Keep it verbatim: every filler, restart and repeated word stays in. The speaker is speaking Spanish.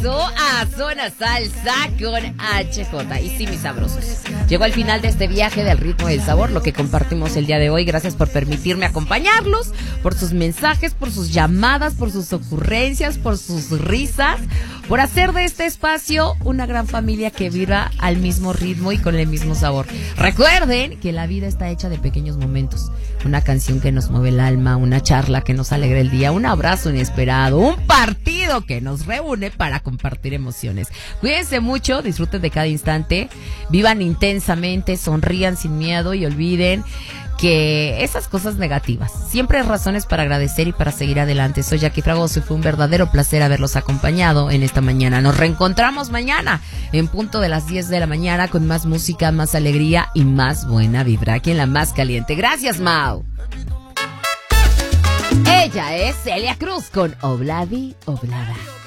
a Zona Salsa con H J. Y sí, mis sabrosos, llegó al final de este viaje del ritmo y el sabor, lo que compartimos el día de hoy. Gracias por permitirme acompañarlos, por sus mensajes, por sus llamadas, por sus ocurrencias, por sus risas, por hacer de este espacio una gran familia que vibra al mismo ritmo y con el mismo sabor. Recuerden que la vida está hecha de pequeños momentos. Una canción que nos mueve el alma, una charla que nos alegra el día, un abrazo inesperado, un partido que nos reúne para compartir emociones. Cuídense mucho, disfruten de cada instante, vivan intensamente, sonrían sin miedo y olviden que esas cosas negativas. Siempre hay razones para agradecer y para seguir adelante. Soy Jackie Fragoso y fue un verdadero placer haberlos acompañado en esta mañana. Nos reencontramos mañana en punto de las diez de la mañana con más música, más alegría y más buena vibra aquí en La Más Caliente. Gracias, Mau. Ella es Celia Cruz con Obladi Oblada.